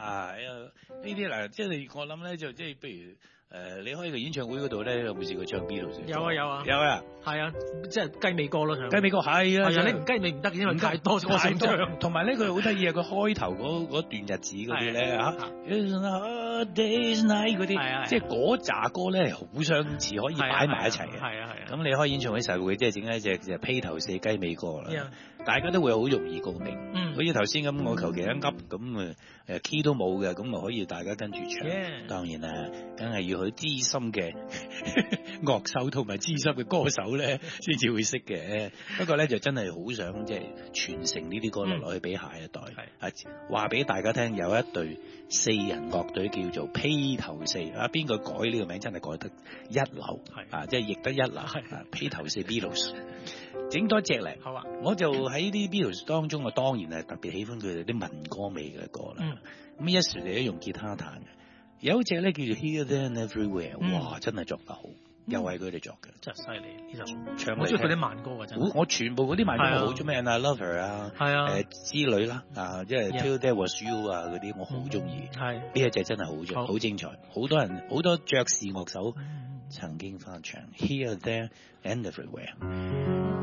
哇！呢啲嗱，即係我諗咧，就即係譬如你開個演唱會嗰度咧，有冇試過唱 Beatles？ 有啊， 有啊， 係啊，即係雞尾歌咯， 雞尾歌係啊， 係啊，你唔雞尾唔得，因為太多歌手唱。 同埋咧，佢好得意啊！佢開頭嗰段日子嗰啲咧嚇，Days Night 嗰啲，即係嗰扎歌咧，好相似，可以擺埋一齊嘅。係啊。咁你開演唱會時候會即係整一隻就披頭四雞尾歌啦，大家都會好容易共鳴。好似頭先咁，我求其一噏咁key 都冇嘅，咁啊可以大家跟住唱。當然啦，梗係要佢資深嘅樂手同埋資深嘅歌手咧，先至會識嘅。不過咧就真係好想即係傳承呢啲歌落去俾下一代。話俾大家聽，有一隊四人樂隊叫做披頭四啊！邊個改呢個名真係改得一流即係譯得一流。披頭四 Beatles 整多隻嚟，好啊！我就喺啲 Beatles 當中，我當然係特別喜歡佢哋啲民歌味嘅歌啦。咁一時嚟都用吉他彈嘅，有一隻咧叫做 Here There Everywhere，哇！真係作得好，又係佢哋作嘅，真係犀利呢首唱。我中意佢啲慢歌嘅真。我全部嗰啲慢歌我好中意，I Love Her 啊，之類啦即係 Till There Was You 啊嗰啲我好中意。係呢一隻真係好精彩，好多爵士樂手曾經翻唱 Here There and Everywhere。